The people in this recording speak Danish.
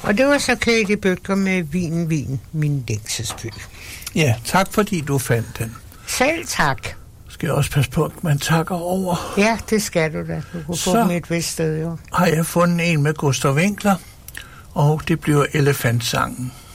Og det var så Katie Bødker med Vin, min længselsby. Ja, tak fordi du fandt den. Selv tak. Skal jeg også passe på, at man takker over. Ja, det skal du da. Du kunne få dem et vist sted, jo. Har jeg fundet en med Gustav Winkler, og det bliver Elefantsangen.